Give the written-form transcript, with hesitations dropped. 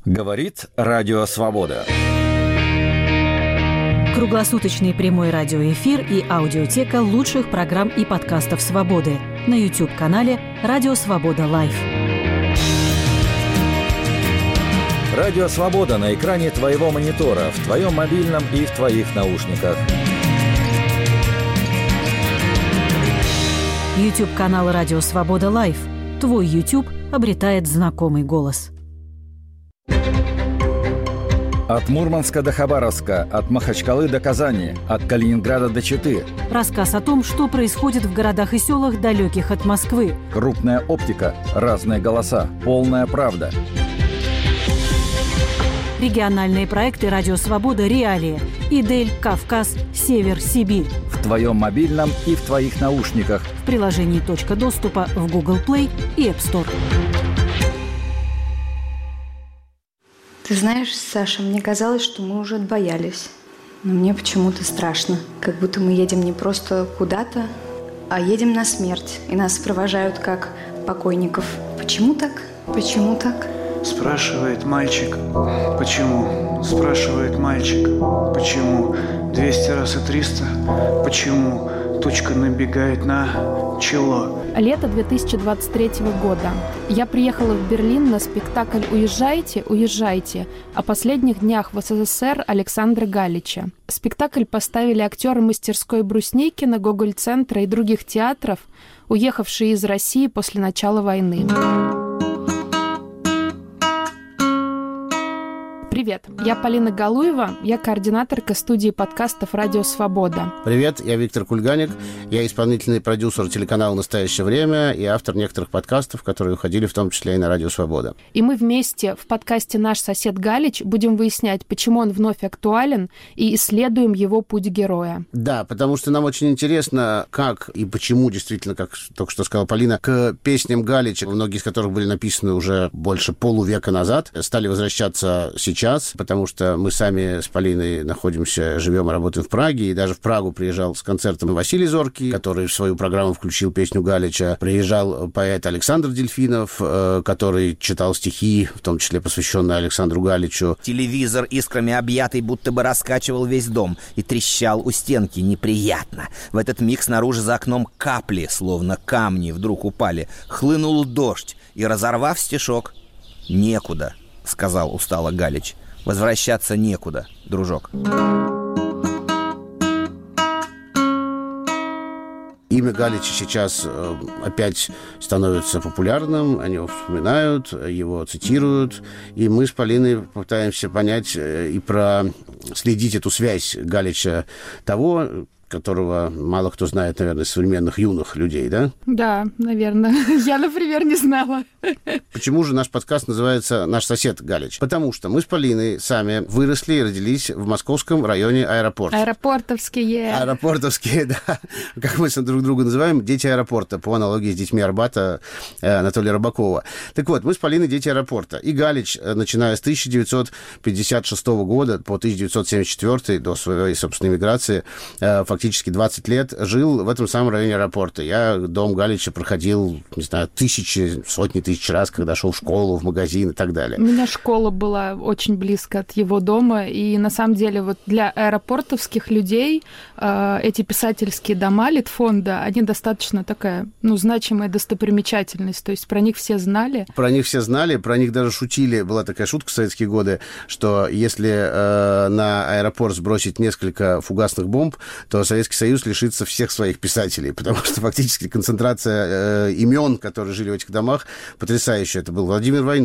Говорит Радио Свобода. Круглосуточный прямой радиоэфир и аудиотека лучших программ и подкастов «Свободы» на YouTube-канале «Радио Свобода Лайв». Радио Свобода на экране твоего монитора, в твоем мобильном и в твоих наушниках. YouTube-канал «Радио Свобода Лайв». Твой YouTube обретает знакомый голос. От Мурманска до Хабаровска, от Махачкалы до Казани, от Калининграда до Читы. Рассказ о том, что происходит в городах и селах, далеких от Москвы. Крупная оптика, разные голоса, полная правда. Региональные проекты «Радио Свобода», «Реалии», «Идель», «Кавказ», «Север», «Сибирь». В твоем мобильном и в твоих наушниках. В приложении «Точка доступа» в Google Play и App Store. Ты знаешь, Саша, мне казалось, что мы уже отбоялись. Но мне почему-то страшно. Как будто мы едем не просто куда-то, а едем на смерть. И нас провожают как покойников. Почему так? Почему так? Спрашивает мальчик, почему? Спрашивает мальчик, почему? 200 раз и 300, почему? Тучка набегает на чело. Лето 2023 года. Я приехала в Берлин на спектакль «Уезжайте, уезжайте» о последних днях в СССР Александра Галича. Спектакль поставили актеры мастерской Брусникина, Гоголь-центра и других театров, уехавшие из России после начала войны. Привет, я Полина Галуева, я координаторка студии подкастов «Радио Свобода». Привет, я Виктор Кульганик, я исполнительный продюсер телеканала «Настоящее время» и автор некоторых подкастов, которые уходили в том числе и на «Радио Свобода». И мы вместе в подкасте «Наш сосед Галич» будем выяснять, почему он вновь актуален, и исследуем его путь героя. Да, потому что нам очень интересно, как и почему действительно, как только что сказала Полина, к песням Галича, многие из которых были написаны уже больше полувека назад, стали возвращаться сейчас, потому что мы сами с Полиной находимся, живем и работаем в Праге, и даже в Прагу приезжал с концертом Василий Зоркий, который в свою программу включил песню Галича. Приезжал поэт Александр Дельфинов, который читал стихи, в том числе посвященные Александру Галичу. Телевизор искрами объятый будто бы раскачивал весь дом и трещал у стенки неприятно. В этот миг снаружи за окном капли, словно камни, вдруг упали. Хлынул дождь, и, разорвав стишок, «Некуда», — сказал устало Галич. «Возвращаться некуда, дружок». Имя Галича сейчас опять становится популярным, о него вспоминают, его цитируют, и мы с Полиной пытаемся понять и проследить эту связь Галича того, которого мало кто знает, наверное, из современных юных людей, да? Да, наверное. Я, например, не знала. Почему же наш подкаст называется «Наш сосед Галич»? Потому что мы с Полиной сами выросли и родились в московском районе Аэропорт. Аэропортовские. Аэропортовские, да. Как мы друг друга называем, дети аэропорта, по аналогии с детьми Арбата Анатолия Рыбакова. Так вот, мы с Полиной дети аэропорта. И Галич, начиная с 1956 года по 1974, до своей собственной миграции, фактически 20 лет жил в этом самом районе аэропорта. Я дом Галича проходил, не знаю, сотни тысяч раз, когда шел в школу, в магазин и так далее. У меня школа была очень близко от его дома, и на самом деле вот для аэропортовских людей эти писательские дома Литфонда, они достаточно такая, значимая достопримечательность, то есть про них все знали. Про них все знали, про них даже шутили. Была такая шутка в советские годы, что если на аэропорт сбросить несколько фугасных бомб, то Советский Союз лишится всех своих писателей, потому что фактически концентрация имен, которые жили в этих домах, потрясающая. Это был Владимир Войнов,